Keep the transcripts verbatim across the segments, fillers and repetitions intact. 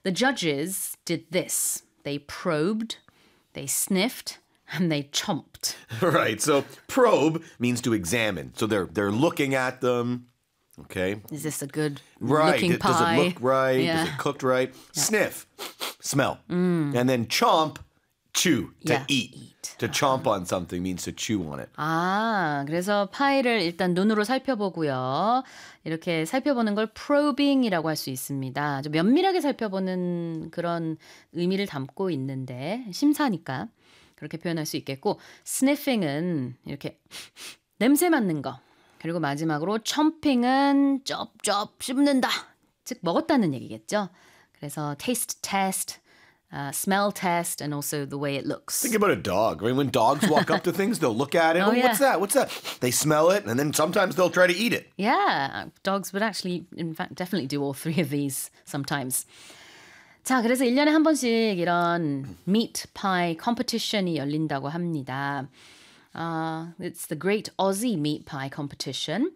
The judges did this. They probed, they sniffed, and they chomped. Right. So probe means to examine. So they're they're looking at them. Okay. Is this a good Right. looking D- Does pie? it look right? Yeah. Is it cooked right? Sniff, smell, and then chomp, chew, to Yeah, eat. eat. To chomp on something means to chew on it. 아, 그래서 파이를 일단 눈으로 살펴보고요. 이렇게 살펴보는 걸 probing이라고 할 수 있습니다. 좀 면밀하게 살펴보는 그런 의미를 담고 있는데 심사니까 그렇게 표현할 수 있겠고 sniffing은 이렇게 냄새 맡는 거. 그리고 마지막으로 chomping은 쩝쩝 씹는다. 즉 먹었다는 얘기겠죠. 그래서 taste test, uh, smell test, and also the way it looks. Think about a dog. I mean, when dogs walk up to things, they'll look at it. Oh, Oh, what's yeah. that? What's that? They smell it, and then sometimes they'll try to eat it. Yeah, dogs would actually, in fact, definitely do all three of these sometimes. 자, 그래서 일 년에 한 번씩 이런 meat pie competition이 열린다고 합니다. Uh, it's the Great Aussie Meat Pie Competition.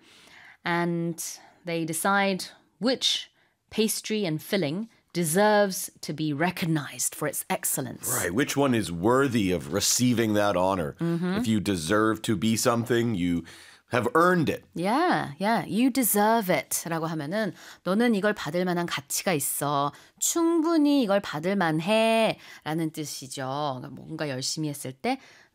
And they decide which pastry and filling deserves to be recognized for its excellence. Right. Which one is worthy of receiving that honor? If you deserve to be something, you have earned it. Yeah, yeah, you deserve it 라고 하면은 너는 이걸 받을 만한 가치가 있어. 충분히 이걸 받을 만해 라는 뜻이죠. 뭔가 열심히 했을 때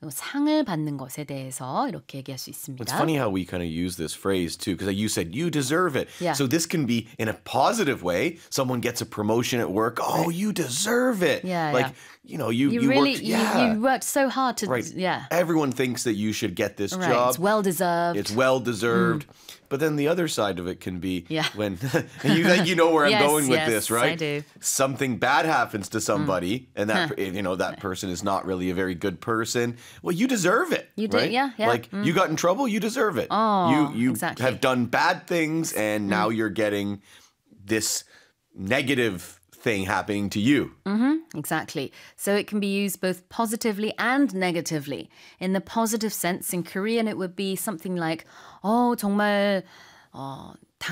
상을 받는 것에 대해서 이렇게 얘기할 수 있습니다. It's funny how we kind of use this phrase too, because you said you deserve it. Yeah. So this can be in a positive way. Someone gets a promotion at work. Oh, you deserve it. Yeah, like, yeah. you know, you, You, you really, worked. you, Yeah. you worked so hard to, Right. yeah. Everyone thinks that you should get this Right, job. it's well deserved. It's well deserved. But then the other side of it can be Yeah. when and you think you know where I'm Yes, going with yes, this, right? I do. Something bad happens to somebody, and that per- you know that person is not really a very good person. Well, you deserve it. You did, right? yeah, yeah. Like you got in trouble, you deserve it. Oh, you you exactly. have done bad things, and now you're getting this negative thing happening to you. Exactly. So it can be used both positively and negatively. In the positive sense, in Korean, it would be something like, 어, 정말, 어,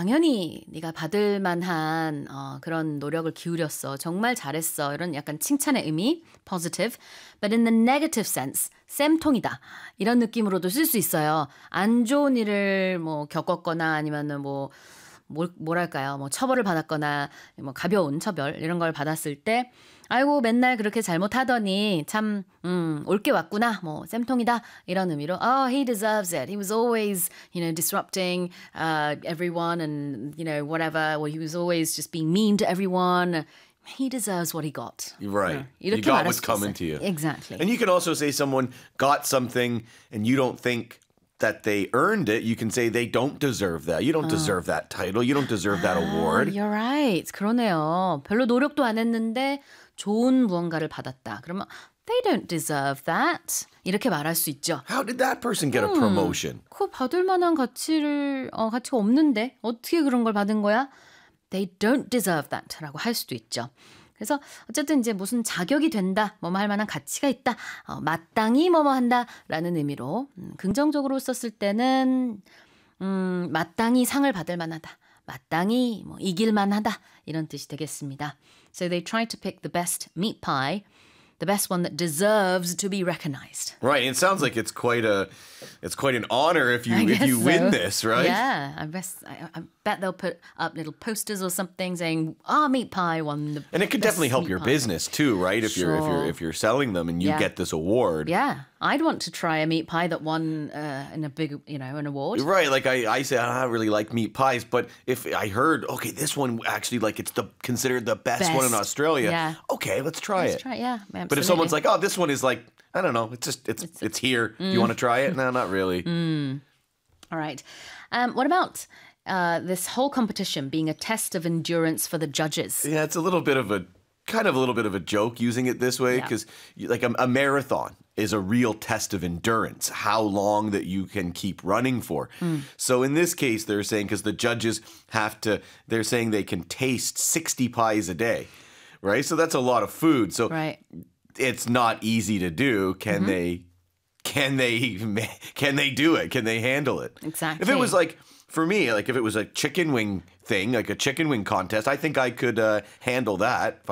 당연히 네가 받을 만한 어, 그런 노력을 기울였어. 정말 잘했어. 이런 약간 칭찬의 의미, positive. But in the negative sense, 쌤통이다. 이런 느낌으로도 쓸 수 있어요. 안 좋은 일을 뭐 겪었거나 아니면은 뭐 뭘, 뭐랄까요? 뭐 처벌을 받았거나 뭐 가벼운 처벌 이런 걸 받았을 때 아이고 맨날 그렇게 잘못하더니 참 음, 옳게 왔구나. 뭐 쌤통이다. 이런 의미로 oh, he deserves it. He was always, you know, disrupting uh, everyone and, you know, whatever. Or he was always just being mean to everyone. He deserves what he got. Right. 이렇게 You got 말할 what's 수도 coming 있어요. to you. Exactly. And you can also say someone got something and you don't think that they earned it. You can say they don't deserve that. You don't deserve that title. You don't deserve that award. You're right. 그러네요. 별로 노력도 안 했는데 좋은 무언가를 받았다. 그러면 they don't deserve that. 이렇게 말할 수 있죠. How did that person get a promotion? 그거 받을 만한 가치를 어, 가치가 없는데 어떻게 그런 걸 받은 거야? They don't deserve that 라고 할 수도 있죠. 그래서 어쨌든 이제 무슨 자격이 된다, 뭐뭐 할 만한 가치가 있다, 어, 마땅히 뭐뭐 한다라는 의미로 음, 긍정적으로 썼을 때는 음, 마땅히 상을 받을 만하다, 마땅히 뭐 이길 만하다 이런 뜻이 되겠습니다. So they try to pick the best meat pie, the best one that deserves to be recognized. Right. It sounds like it's quite a it's quite an honor if you I if guess you win so. this, right? Yeah, I, guess, I, I bet they'll put up little posters or something saying, "Our meat pie won the." And it could best definitely help meat your pie." business too, right? If you're if you're Sure. if you're selling them and you Yeah. get this award. Yeah, I'd want to try a meat pie that won uh, in a big, you know, an award. Right, like I, I say, I don't really like meat pies, but if I heard, okay, this one actually, like, it's the considered the best, one in Best. Australia. Yeah. Okay, let's try Let's it. try, yeah, absolutely. But if someone's like, oh, this one is like, I don't know, it's just it's it's, here. Do you want to try it? No, not really. all right, um, what about uh, this whole competition being a test of endurance for the judges? Yeah, it's a little bit of a kind of a little bit of a joke using it this way Yeah. because like a, a marathon is a real test of endurance, how long that you can keep running for. So in this case, they're saying because the judges have to, they're saying they can taste sixty pies a day, right? So that's a lot of food. So Right. it's not easy to do. Can they? Can they? Can they do it? Can they handle it? Exactly. If it was like for me, like if it was a chicken wing thing, like a chicken wing contest, I think I could uh, handle that.